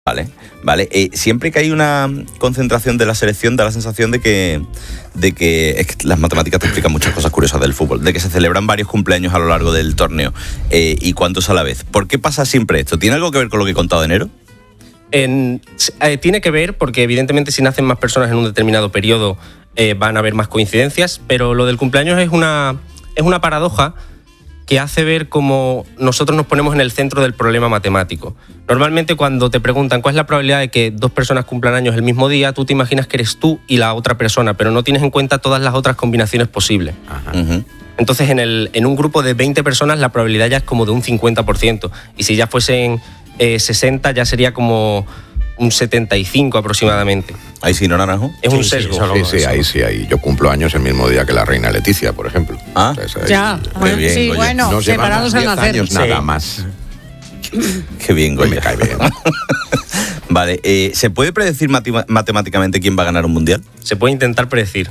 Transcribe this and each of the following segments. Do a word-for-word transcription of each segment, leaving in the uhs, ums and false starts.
Vale, vale. Eh, siempre que hay una concentración de la selección da la sensación de que, de que, es que las matemáticas te explican muchas cosas curiosas del fútbol, de que se celebran varios cumpleaños a lo largo del torneo eh, y cuántos a la vez. ¿Por qué pasa siempre esto? ¿Tiene algo que ver con lo que he contado de enero? En, eh, tiene que ver porque evidentemente si nacen más personas en un determinado periodo eh, van a haber más coincidencias, pero lo del cumpleaños es una, es una paradoja que hace ver cómo nosotros nos ponemos en el centro del problema matemático. Normalmente cuando te preguntan cuál es la probabilidad de que dos personas cumplan años el mismo día, tú te imaginas que eres tú y la otra persona, pero no tienes en cuenta todas las otras combinaciones posibles. Ajá. Uh-huh. Entonces en, el, en un grupo de veinte personas la probabilidad ya es como de un cincuenta por ciento. Y si ya fuesen eh, sesenta ya sería como un setenta y cinco aproximadamente. Ahí sí, ¿no, Naranjo? Es sí, un sesgo. Sí, solo, sí, sí, ahí sí, ahí. Yo cumplo años el mismo día que la reina Leticia, por ejemplo. Ah, o sea, ya. ahí, Bueno, bien, sí, Goya. bueno, nos separados al llevamos nacer. diez años Sí. nada más. Qué bien, Que Goya. me cae bien. Vale, eh, ¿se puede predecir mati- matemáticamente quién va a ganar un mundial? Se puede intentar predecir,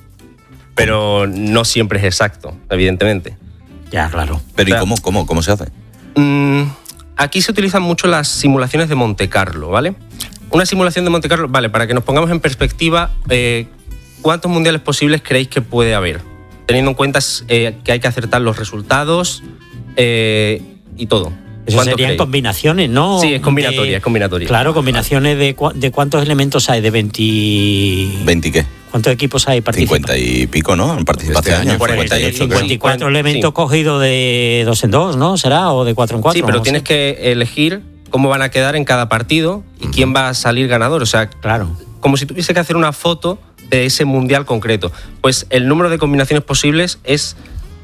pero no siempre es exacto, evidentemente. Ya, claro. Pero O sea, ¿y cómo, cómo, cómo se hace? Mm, aquí se utilizan mucho las simulaciones de Monte Carlo, ¿vale? Una simulación de Monte Carlo, vale, para que nos pongamos en perspectiva, eh, ¿cuántos mundiales posibles creéis que puede haber? Teniendo en cuenta eh, que hay que acertar los resultados eh, y todo. Eso ¿Cuánto serían creéis? combinaciones, ¿no? Sí, es combinatoria, De- es combinatoria. Claro, combinaciones de, cua- de cuántos elementos hay, de veinte... ¿veinte qué? ¿Cuántos equipos hay participantes? cincuenta y pico, ¿no? En participación. Este año, cincuenta y ocho, creo. cincuenta y cuatro elementos Sí. cogidos de dos en dos, ¿no? ¿Será? ¿O de cuatro en cuatro? Sí, pero no tienes sé. que elegir cómo van a quedar en cada partido y quién va a salir ganador. O sea, Claro. como si tuviese que hacer una foto de ese mundial concreto. Pues el número de combinaciones posibles es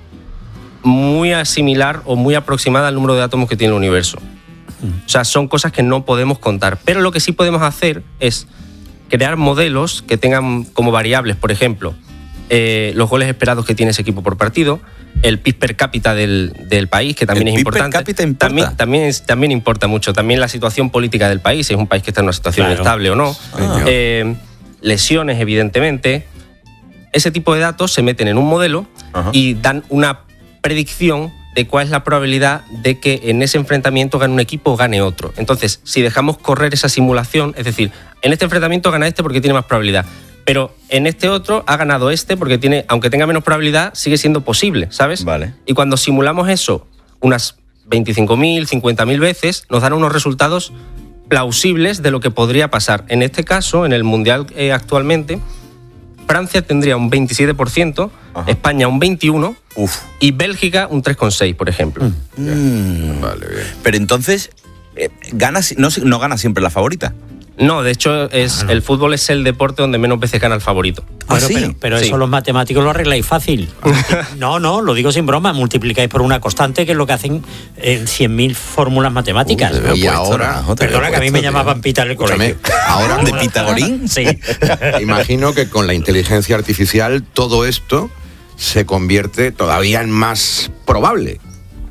muy similar o muy aproximada al número de átomos que tiene el universo. O sea, son cosas que no podemos contar. Pero lo que sí podemos hacer es crear modelos que tengan como variables, por ejemplo, eh, los goles esperados que tiene ese equipo por partido, el P I B per cápita del, del país, que también ¿El es P I B per importante. cápita importa? También, también, es- también importa mucho. También la situación política del país, si es un país que está en una situación Claro. estable o no. Ah. Eh, lesiones, evidentemente. Ese tipo de datos se meten en un modelo Ajá. y dan una predicción de cuál es la probabilidad de que en ese enfrentamiento gane un equipo o gane otro. Entonces, si dejamos correr esa simulación, es decir, en este enfrentamiento gana este porque tiene más probabilidad, pero en este otro ha ganado este porque tiene, aunque tenga menos probabilidad, sigue siendo posible, ¿sabes? Vale. Y cuando simulamos eso unas veinticinco mil, cincuenta mil veces, nos dan unos resultados plausibles de lo que podría pasar. En este caso, en el Mundial eh, actualmente, Francia tendría un veintisiete por ciento, Ajá. España un veintiuno por ciento Uf. y Bélgica un tres coma seis por ciento, por ejemplo. Mm. Vale, bien. Pero entonces, eh, gana, si- no, se- no gana siempre la favorita. No, de hecho, es, el fútbol es el deporte donde menos veces gana el favorito. ¿Ah, Bueno, sí? pero, pero Sí. eso los matemáticos lo arregláis fácil. No, no, lo digo sin broma. Multiplicáis por una constante, que es lo que hacen en cien mil fórmulas matemáticas. Uh, te veo Y puesto, ahora- Naranjo, te veo Perdona, que a mí me puesto, tío. llamaban Pita en el Escúchame, colegio. ahora ¿De Pitagorín? Sí. imagino que con la inteligencia artificial todo esto se convierte todavía en más probable.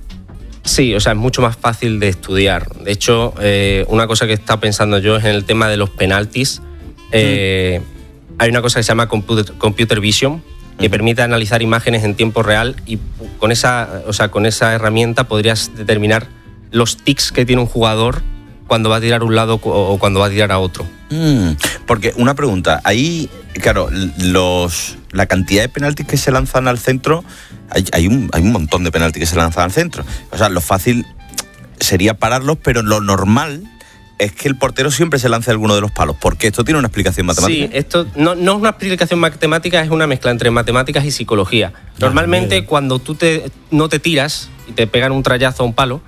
Sí, o sea, es mucho más fácil de estudiar. De hecho, eh, una cosa que estaba pensando yo es en el tema de los penaltis. Eh, Hay una cosa que se llama computer, computer vision, que permite analizar imágenes en tiempo real y con esa, o sea, con esa herramienta podrías determinar los tics que tiene un jugador cuando va a tirar a un lado o cuando va a tirar a otro. Mm, porque una pregunta, ahí, claro, los, la cantidad de penaltis que se lanzan al centro, hay, hay, un, hay un montón de penaltis que se lanzan al centro. O sea, lo fácil sería pararlos, pero lo normal es que el portero siempre se lance a alguno de los palos, porque esto tiene una explicación matemática. Sí, esto no, no es una explicación matemática, es una mezcla entre matemáticas y psicología. Normalmente miedo. cuando tú te, no te tiras y te pegan un trayazo a un palo,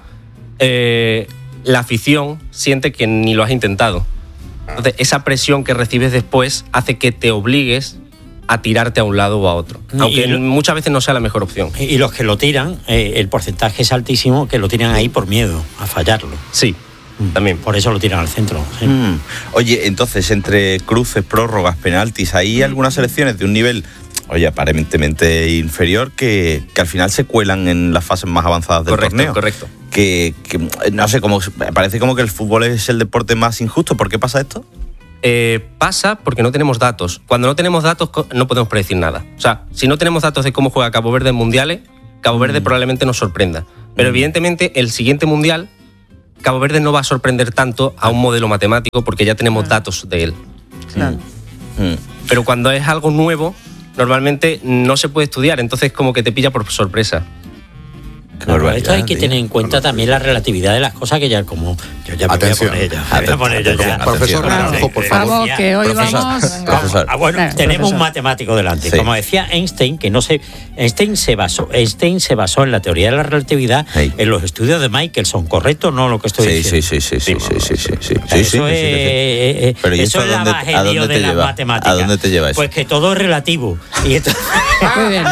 eh, la afición siente que ni lo has intentado. Entonces, esa presión que recibes después hace que te obligues a tirarte a un lado o a otro. Y Aunque lo- muchas veces no sea la mejor opción. Y y los que lo tiran, eh, el porcentaje es altísimo, que lo tiran ahí por miedo a fallarlo. Sí, también. Por eso lo tiran al centro. sí. Mm. Oye, entonces, entre cruces, prórrogas, penaltis, hay algunas selecciones de un nivel, oye, aparentemente inferior, que, que al final se cuelan en las fases más avanzadas del Correcto, torneo. correcto. Que, que, no sé, como, parece como que el fútbol es el deporte más injusto. ¿Por qué pasa esto? Eh, pasa porque no tenemos datos. Cuando no tenemos datos co- no podemos predecir nada. O sea, si no tenemos datos de cómo juega Cabo Verde en mundiales, Cabo Verde probablemente nos sorprenda. Pero evidentemente el siguiente mundial Cabo Verde no va a sorprender tanto a un modelo matemático porque ya tenemos datos de él. Claro. Mm. Pero cuando es algo nuevo, normalmente no se puede estudiar, entonces como que te pilla por sorpresa. Claro, esto hay que tío. tener en cuenta también la relatividad de las cosas que ya como yo ya me Atención. voy a poner ya, me voy a poner yo ya. Profesor Naranjo, por favor. Vamos, que hoy Profesor, vamos... profesor. Ah, bueno, Claro, tenemos profesor. un matemático delante. Sí. Como decía Einstein, que no se Einstein se basó Einstein se basó en la teoría de la relatividad Sí. en los estudios de Michelson, ¿correcto o no lo que estoy Sí, diciendo? sí, sí, sí, sí, sí, sí, sí, sí, sí, Eso sí, es, sí, sí. eh, eh, Pero ¿y eso esto es a la dónde- a evangelio dónde de te las lleva? matemáticas. ¿A dónde te lleva eso? Pues que todo es relativo. Y esto- Muy bien.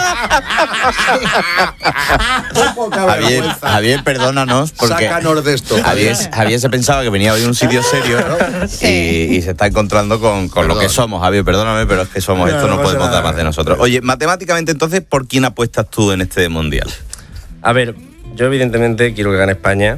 Javier, Javier, perdónanos porque Sácanos de esto. Javier, Javier se pensaba que venía hoy a un sitio serio y, y se está encontrando con, con lo Perdón. que somos. Javier, perdóname, pero es que somos No, esto, no no pasa podemos nada. dar más de nosotros. Oye, matemáticamente entonces, ¿por quién apuestas tú en este mundial? A ver, yo evidentemente quiero que gane España,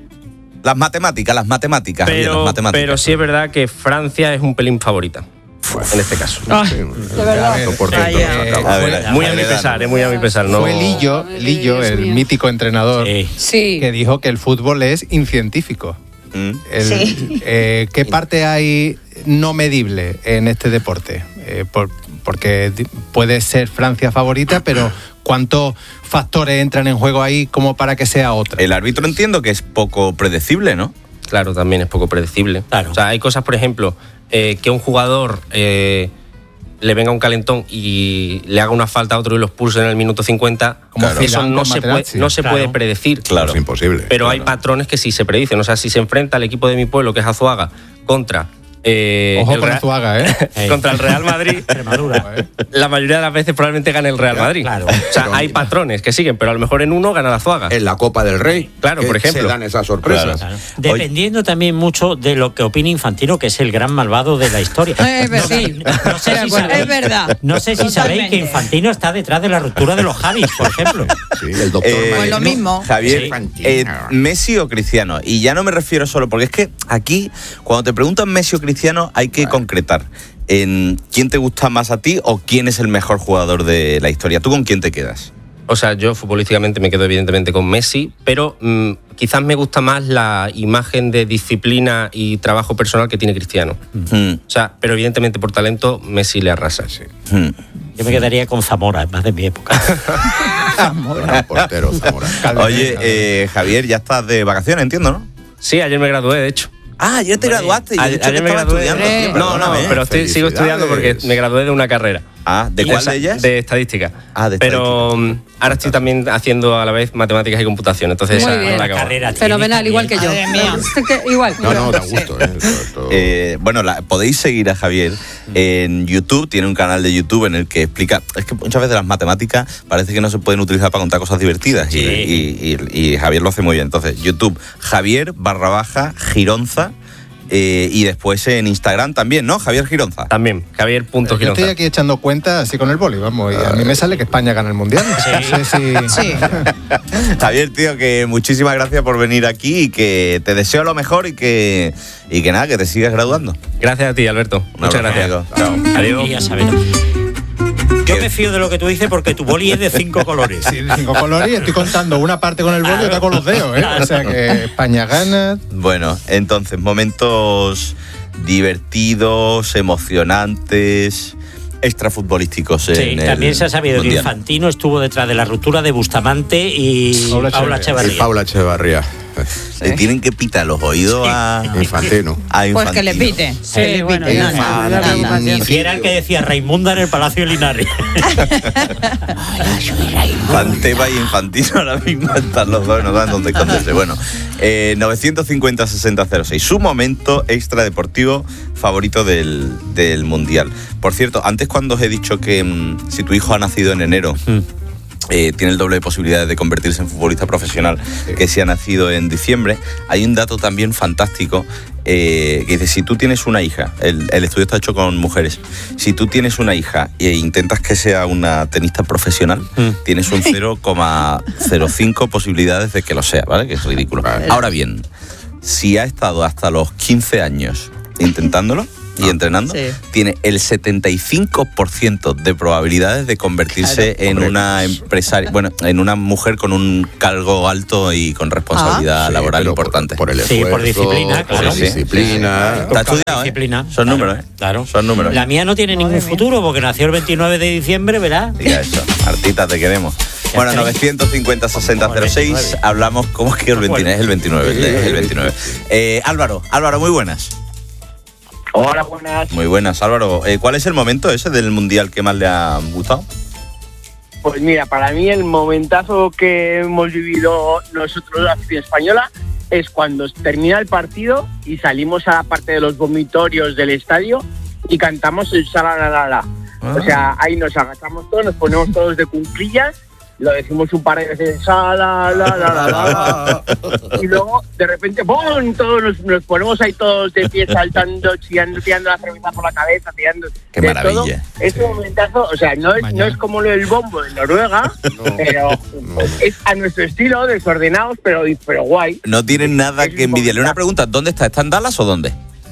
Las matemáticas, las matemáticas, Javier, pero, las matemáticas. pero sí es verdad que Francia es un pelín favorita, en este caso. De verdad. Por Ay, ciento, ay, se acaba. A ver, Muy a mi Javier, pesar, eh, muy a mi pesar. No. Fue Lillo, Lillo, Dios el mío. mítico entrenador, Sí. Sí. que dijo que el fútbol es incientífico. ¿Mm? El- Sí. eh, ¿Qué parte hay no medible en este deporte? Eh, por- porque di- puede ser Francia favorita, pero ¿cuántos factores entran en juego ahí como para que sea otra? El árbitro entiendo que es poco predecible, ¿no? Claro, también es poco predecible. Claro. O sea, hay cosas, por ejemplo, eh, que un jugador eh, le venga un calentón y le haga una falta a otro y los pulse en el minuto cincuenta, Como eso Zidane no con se, puede, Materazzi. no se Claro. puede predecir. Claro. Es imposible. Pero hay claro. patrones que sí se predicen. O sea, si se enfrenta el equipo de mi pueblo, que es Azuaga, contra... eh, Ojo el con Real- Azuaga, ¿eh? contra el Real Madrid, Extremadura. la mayoría de las veces probablemente gane el Real Madrid. Claro. O sea, hay patrones que siguen, pero a lo mejor en uno gana la Azuaga. En la Copa del Rey. Claro, que por ejemplo. Se dan esas sorpresas. Claro. Dependiendo también mucho de lo que opine Infantino, que es el gran malvado de la historia. Es verdad. Sí, no sé si Bueno, sabéis, es verdad. no sé si sabéis Totalmente. que Infantino está detrás de la ruptura de los Javis, por ejemplo. Sí, el doctor Eh, Pues lo Maligno. mismo. Javier, Sí. eh, ¿Messi o Cristiano? Y ya no me refiero solo, porque es que aquí, cuando te preguntan Messi o Cristiano, hay que concretar en quién te gusta más a ti o quién es el mejor jugador de la historia. ¿Tú con quién te quedas? O sea, yo futbolísticamente me quedo evidentemente con Messi, pero mm, quizás me gusta más la imagen de disciplina y trabajo personal que tiene Cristiano. Mm, O sea, pero evidentemente por talento Messi le arrasa. mm. Yo me quedaría con Zamora, es más de mi época. Gran portero, Zamora. Oye, eh, Javier, ya estás de vacaciones, entiendo, ¿no? Sí, ayer me gradué, de hecho. Ah, ayer te graduaste. Yo he Ayer, dicho que ayer me estabas gradué. estudiando. tío, no, no, perdóname. pero estoy, sigo estudiando porque Felicidades. me gradué de una carrera. Ah, ¿de Y cuál esa- de ellas? De estadística. Ah, de Pero estadística. mm, ahora estoy también haciendo a la vez matemáticas y computación, entonces Muy esa bien. no la acabo. Carrera tiene Fenomenal, también. igual que yo. Madre mía. Que- Igual. No, no, da gusto. ¿eh? Esto- esto- Eh, bueno, la- podéis seguir a Javier en YouTube, tiene un canal de YouTube en el que explica, es que muchas veces las matemáticas parece que no se pueden utilizar para contar cosas divertidas y- Sí. y, y- y Javier lo hace muy bien. Entonces, YouTube, Javier barra baja Gironza eh, y después en Instagram también, ¿no? Javier Gironza. También, Javier punto Yo estoy Gironza. aquí echando cuentas así con el boli, vamos, y a mí me sale que España gana el Mundial. No sé si... Sí. Javier, tío, que muchísimas gracias por venir aquí y que te deseo lo mejor y que, y que nada, que te sigas graduando. Gracias a ti, Alberto. Un Muchas abrazo, gracias. amigo. Chao. Adiós. Y ya sabes. Yo me fío de lo que tú dices porque tu boli es de cinco colores. Sí, de cinco colores y estoy contando una parte con el boli y otra con los dedos, ¿eh? O sea que España gana. Bueno, entonces, momentos divertidos, emocionantes, extrafutbolísticos Sí, en el también se ha sabido que Mundial. Infantino estuvo detrás de la ruptura de Bustamante y Paula Paula Echeverría. Y Echeverría. Paula Echevarría. Le tienen que pitar los oídos a, Infantino. a Pues que le Infantino. pite. Sí, Que le bueno, pite. ya No, está, no, la no, no, preocupación. no. Y era el que decía Raimunda en el Palacio de Linares. Fanteva y Infantino ahora mismo están los dos, no dan donde esconderse. Bueno, eh, novecientos cincuenta sesenta cero seis, su momento extradeportivo favorito del, del Mundial. Por cierto, antes cuando os he dicho que mm, si tu hijo ha nacido en enero, eh, tiene el doble de posibilidades de convertirse en futbolista profesional que si ha nacido en diciembre, hay un dato también fantástico eh, que dice, si tú tienes una hija, el, el estudio está hecho con mujeres, si tú tienes una hija e intentas que sea una tenista profesional, tienes un cero coma cero cinco posibilidades de que lo sea, ¿vale? Que es ridículo. Ahora bien, si ha estado hasta los quince años intentándolo, y entrenando, Sí. tiene el setenta y cinco por ciento de probabilidades de convertirse Claro. en Hombre. una empresaria, bueno, en una mujer con un cargo alto y con responsabilidad Sí, laboral pero por- importante. Por, el Sí, esfuerzo, por disciplina, por claro. la disciplina. Está Cada estudiado, ¿eh? disciplina. Son Claro, números, ¿eh? Claro. Son números. La mía no tiene ningún futuro porque nació el veintinueve de diciembre, ¿verdad? Diga eso, Martita, te queremos. Bueno, está. novecientos cincuenta sesenta cero seis, veintinueve. hablamos, ¿cómo es que el veintinueve? Es el veintinueve, el, de- el veintinueve. Eh, Álvaro, Álvaro, muy buenas. Hola, buenas. Muy buenas, Álvaro. Eh, ¿Cuál es el momento ese del Mundial que más le ha gustado? Pues mira, para mí el momentazo que hemos vivido nosotros, la afición española, es cuando termina el partido y salimos a la parte de los vomitorios del estadio y cantamos el Shalalala. O sea, ahí nos agachamos todos, nos ponemos todos de cunclillas, lo decimos un par de veces, Shalalala. Y luego, de repente, ¡pum! Todos nos, nos ponemos ahí todos de pie, saltando, chillando, tirando la cerveza por la cabeza, tirando. Qué de maravilla. todo. Ese momentazo, o sea, no es, no es como lo del bombo de Noruega, pero es a nuestro estilo, desordenados, pero, pero guay. No tienen nada Es que un envidiarle. Una momentazo. pregunta, ¿dónde está? ¿Está en Dallas o dónde?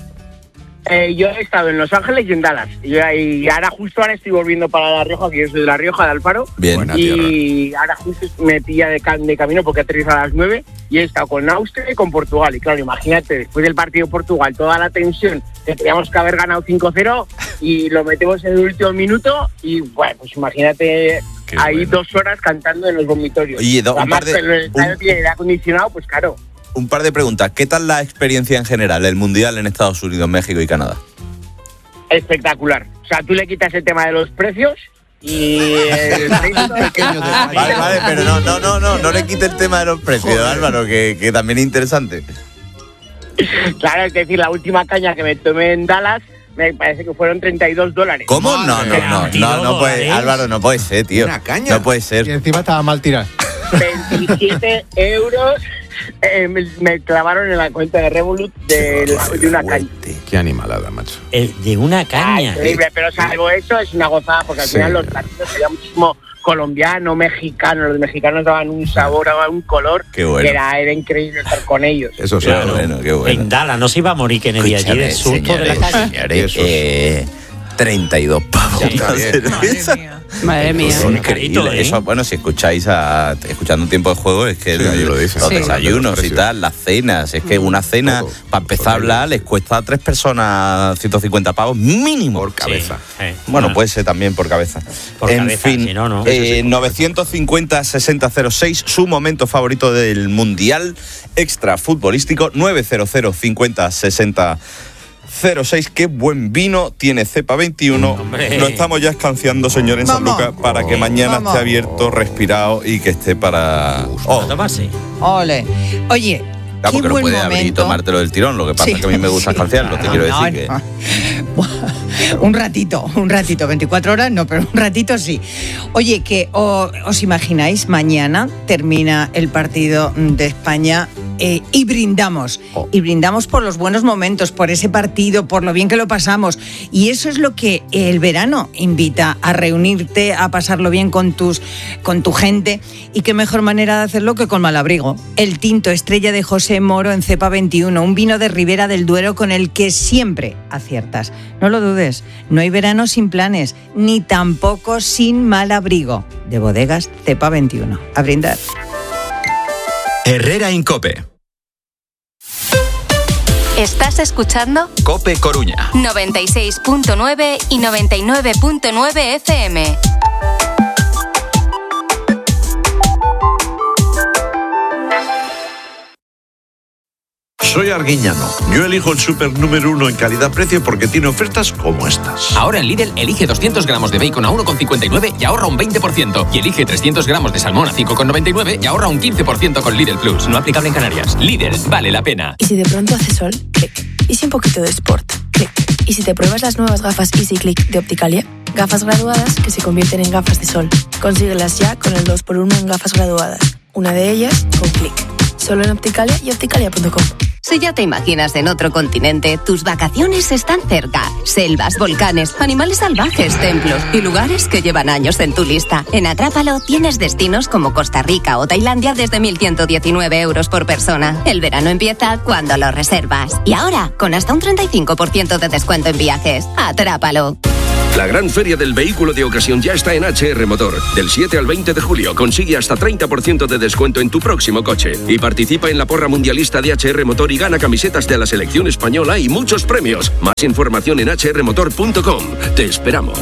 Eh, yo he estado en Los Ángeles y en Dallas. Y, y ahora, justo ahora estoy volviendo para La Rioja, que yo soy de La Rioja, de Alfaro. Bien. Buena Y ahora justo me pilla de, ca- de camino porque aterrizo a las nueve y he estado con Austria y con Portugal. Y claro, imagínate, después del partido de Portugal, toda la tensión, que teníamos que haber ganado cinco cero y lo metemos en el último minuto y bueno, pues imagínate Qué ahí bueno. dos horas cantando en los vomitorios. Oye, do- un Además, par de- el estadio un- tiene aire acondicionado, pues claro. Un par de preguntas. ¿Qué tal la experiencia en general, el Mundial en Estados Unidos, México y Canadá? Espectacular. O sea, tú le quitas el tema de los precios y el resto de que- Vale, vale, pero no, no, no, no, no le quite el tema de los precios, Álvaro, que, que también es interesante. Claro, es decir, la última caña que me tomé en Dallas me parece que fueron treinta y dos dólares. ¿Cómo? No, Madre no, mía. no, no, no puede, ¿Dólares? Álvaro, no puede ser, tío. Una caña. No puede Y ser. encima estaba mal tirado. veintisiete euros eh, me, me clavaron en la cuenta de Revolut de, de una caña. Fuerte. Qué animalada, macho. El de una Ah, caña. increíble, pero salvo eso es una gozada porque al Sí. final los latinos había muchísimo colombiano, mexicano, los mexicanos daban un sabor, daban un color Qué bueno. que era, era increíble estar con ellos. Eso sí. Qué bueno, qué bueno. En Dallas no se iba a morir Kennedy allí del Escúchame, susto de la señores, calle. señores, Eso es. eh, treinta y dos pavos. Ya está una bien. cerveza. Madre mía. Es Son increíble. caritos, ¿eh? Eso, bueno, si escucháis a, escuchando un tiempo de juego, es que Sí, ahí lo dicen. los Sí. desayunos Los y precios. tal, las cenas, es que una cena, Todo. para empezar a Todo. hablar, les cuesta a tres personas ciento cincuenta pavos mínimo. Por cabeza. Sí, sí. Bueno, Ah. puede ser también por cabeza. Por en cabeza, fin, si no, no. eh, novecientos cincuenta sesenta cero seis, su momento favorito del Mundial extra futbolístico, novecientos cincuenta sesenta cero seis. Qué buen vino tiene Cepa veintiuno. Hombre. Lo estamos ya escanciando, señor, en San Vamos. Lucas, para que mañana Vamos. esté abierto, respirado y que esté para... Oh. Oh, Tomarse. Ole. Oye, claro, qué porque no buen puede abrir y momento. tomártelo del tirón. Lo que pasa Sí, es que a mí me gusta sí. escanciarlo, te quiero No, decir que... no. Un ratito, un ratito, veinticuatro horas no, pero un ratito sí. Oye, que o- os imagináis, mañana termina el partido de España eh, y brindamos. Oh. Y brindamos por los buenos momentos, por ese partido, por lo bien que lo pasamos. Y eso es lo que el verano invita, a reunirte, a pasarlo bien con, tus, con tu gente. Y qué mejor manera de hacerlo que con Malabrigo. El tinto estrella de José Moro en Cepa veintiuno, un vino de Ribera del Duero con el que siempre aciertas. No lo dudes, no hay verano sin planes, ni tampoco sin Malabrigo. De bodegas Cepa veintiuno. A brindar. Herrera Incope. Estás escuchando Cope Coruña. noventa y seis punto nueve y noventa y nueve punto nueve F M. Soy Arguiñano. Yo elijo el súper número uno en calidad-precio porque tiene ofertas como estas. Ahora en Lidl elige doscientos gramos de bacon a uno con cincuenta y nueve y ahorra un veinte por ciento. Y elige trescientos gramos de salmón a cinco con noventa y nueve y ahorra un quince por ciento con Lidl Plus. No aplicable en Canarias. Lidl, vale la pena. Y si de pronto hace sol, clic. Y si un poquito de sport, clic. Y si te pruebas las nuevas gafas Easy Click de Opticalia, gafas graduadas que se convierten en gafas de sol. Consíguelas ya con el dos por uno en gafas graduadas. Una de ellas con clic. Solo en Opticalia y opticalia punto com. Si ya te imaginas en otro continente, tus vacaciones están cerca. Selvas, volcanes, animales salvajes, templos y lugares que llevan años en tu lista. En Atrápalo tienes destinos como Costa Rica o Tailandia desde mil ciento diecinueve euros por persona. El verano empieza cuando lo reservas. Y ahora, con hasta un treinta y cinco por ciento de descuento en viajes. Atrápalo. La gran feria del vehículo de ocasión ya está en H R Motor. Del siete al veinte de julio consigue hasta treinta por ciento de descuento en tu próximo coche. Y participa en la porra mundialista de H R Motor y gana camisetas de la selección española y muchos premios. Más información en h r motor punto com. Te esperamos.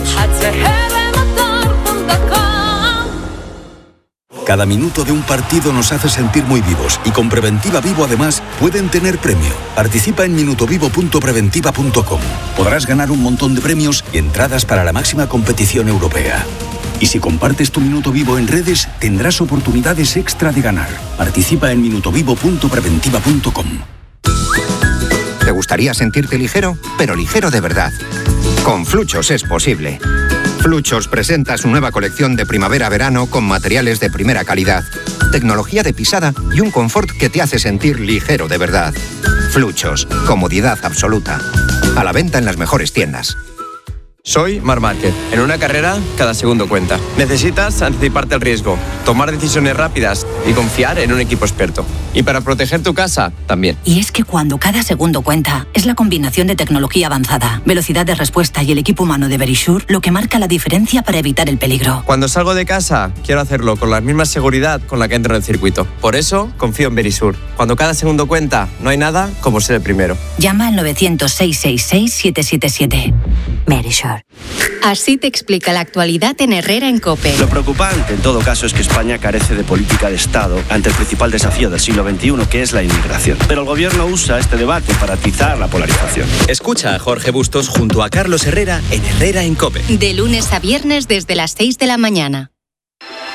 Cada minuto de un partido nos hace sentir muy vivos y con Preventiva Vivo además pueden tener premio. Participa en minutovivo punto preventiva punto com. Podrás ganar un montón de premios y entradas para la máxima competición europea. Y si compartes tu minuto vivo en redes, tendrás oportunidades extra de ganar. Participa en minutovivo punto preventiva punto com. ¿Te gustaría sentirte ligero? Pero ligero de verdad. Con Fluchos es posible. Fluchos presenta su nueva colección de primavera-verano con materiales de primera calidad, tecnología de pisada y un confort que te hace sentir ligero de verdad. Fluchos, comodidad absoluta. A la venta en las mejores tiendas. Soy Marc Márquez. En una carrera, cada segundo cuenta. Necesitas anticiparte al riesgo, tomar decisiones rápidas y confiar en un equipo experto. Y para proteger tu casa, también. Y es que cuando cada segundo cuenta, es la combinación de tecnología avanzada, velocidad de respuesta y el equipo humano de Verisure lo que marca la diferencia para evitar el peligro. Cuando salgo de casa, quiero hacerlo con la misma seguridad con la que entro en el circuito. Por eso, confío en Verisure. Cuando cada segundo cuenta, no hay nada como ser el primero. Llama al novecientos, seiscientos sesenta y seis, siete siete siete. Verisure. Así te explica la actualidad en Herrera en COPE. Lo preocupante, en todo caso, es que España carece de política de Estado ante el principal desafío del siglo veintiuno, que es la inmigración. Pero el gobierno usa este debate para atizar la polarización. Escucha a Jorge Bustos junto a Carlos Herrera en Herrera en COPE. De lunes a viernes desde las seis de la mañana.